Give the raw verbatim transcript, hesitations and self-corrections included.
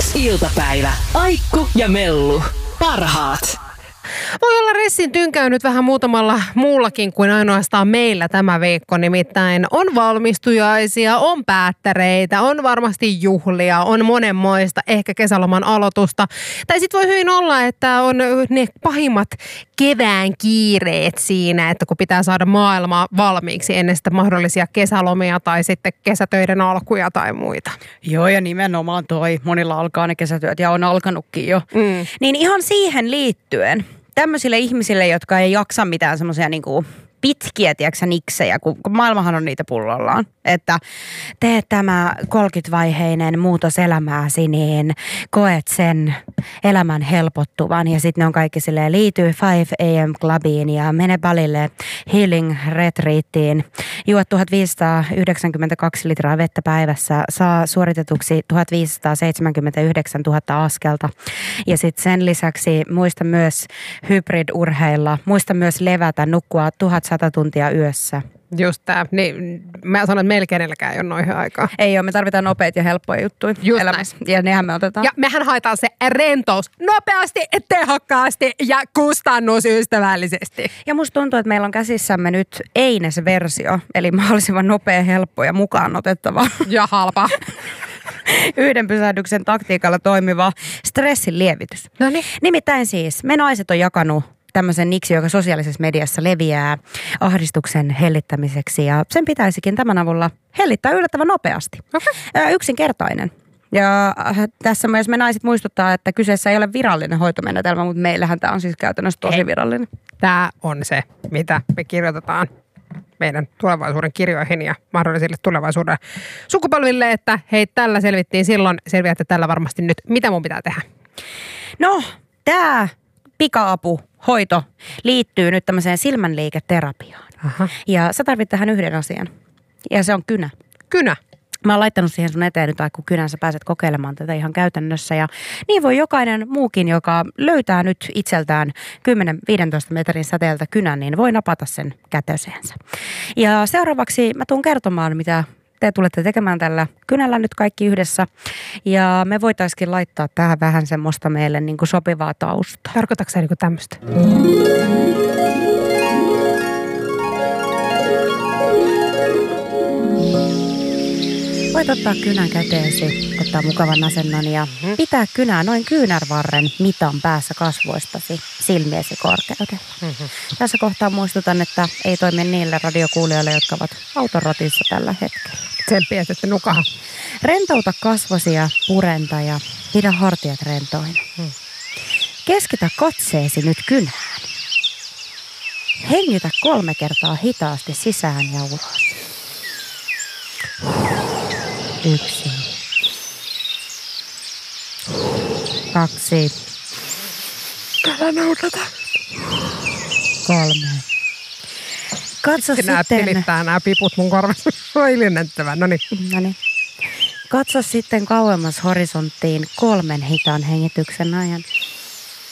Iltapäivä. Aikku ja Mellu. Parhaat. Voi olla Ressin tynkäynyt vähän muutamalla muullakin kuin ainoastaan meillä tämä viikko. Nimittäin on valmistujaisia, on päättäreitä, on varmasti juhlia, on monenmoista, ehkä kesäloman aloitusta. Tai sitten voi hyvin olla, että on ne pahimmat kevään kiireet siinä, että kun pitää saada maailma valmiiksi ennen sitä mahdollisia kesälomia tai sitten kesätöiden alkuja tai muita. Joo, ja nimenomaan toi. Monilla alkaa ne kesätyöt ja on alkanutkin jo. Mm. Niin ihan siihen liittyen tämmöisille ihmisille, jotka ei jaksa mitään semmoisia niinku pitkiä, tiedätkö niksejä, kun, kun maailmahan on niitä pullollaan. Että tee tämä kolmekymmentävaiheinen muutos elämääsi, niin koet sen elämän helpottuvan. Ja sitten ne on kaikki silleen, liity viisi a.m. clubiin ja mene Balille healing retreattiin. Juo tuhatviisisataayhdeksänkymmentäkaksi litraa vettä päivässä, saa suoritetuksi tuhatviisisataaseitsemänkymmentäyhdeksäntuhatta askelta. Ja sitten sen lisäksi muista myös hybrid-urheilla, muista myös levätä, nukkua tuhatsata tuntia yössä. Just tää. Niin, mä sanon, että meillä kenelläkään ei ole noihin aikaa. Ei ole, me tarvitaan nopeita ja helppoja juttuja Just elämässä. Näin. Ja nehän me otetaan. Ja mehän haetaan se rentous nopeasti, tehokkaasti ja kustannusystävällisesti. Ja musta tuntuu, että meillä on käsissämme nyt Eines-versio, eli mahdollisimman nopea, helppo ja mukaan otettava. Ja halpa. Yhden pysähdyksen taktiikalla toimiva stressin lievitys. Noniin. Nimittäin siis me naiset on jakanut tämmöisen niksi, joka sosiaalisessa mediassa leviää ahdistuksen hellittämiseksi. Ja sen pitäisikin tämän avulla hellittää yllättävän nopeasti. Okay. Yksinkertainen. Ja tässä myös me naiset muistuttaa, että kyseessä ei ole virallinen hoitomenetelmä, mutta meillähän tämä on siis käytännössä tosi virallinen. Tämä on se, mitä me kirjoitetaan meidän tulevaisuuden kirjoihin ja mahdollisille tulevaisuuden sukupolville, että hei, tällä selvittiin silloin, selviätte tällä varmasti nyt. Mitä mun pitää tehdä? No, tämä pika-apu, hoito liittyy nyt tämmöiseen silmänliiketerapiaan. Aha. Ja sä tarvit tähän yhden asian. Ja se on kynä. Kynä? Mä oon laittanut siihen sun eteen nyt, kun kynän sä pääset kokeilemaan tätä ihan käytännössä. Ja niin voi jokainen muukin, joka löytää nyt itseltään kymmenen viisitoista metrin säteeltä kynän, niin voi napata sen kätöseensä. Ja seuraavaksi mä tuun kertomaan, mitä te tulette tekemään tällä kynällä nyt kaikki yhdessä. Ja me voitaisiin laittaa tähän vähän semmoista meille niin kuin sopivaa taustaa. Tarkoitatko sä niin kuin tämmöistä? Voit ottaa kynän käteesi, ottaa mukavan asennon ja pitää kynää noin kyynärvarren mitan päässä kasvoistasi silmiesi korkeudella. Mm-hmm. Tässä kohtaa muistutan, että ei toimi niille radiokuulijoille, jotka ovat autorotissa tällä hetkellä. Tsemppiä, että nukaha. Rentouta kasvosi ja purenta ja pidä hartiat rentoina. Mm. Keskitä katseesi nyt kynään. Hengitä kolme kertaa hitaasti sisään ja ulos. Yksi. Kaksi. Älä noudata. Kolme. Katso sitten. Nämä sitten. pilittää nämä piput mun korvassa. On iljennettävää. Noniin. Noniin. Katso sitten kauemmas horisonttiin kolmen hitaan hengityksen ajan.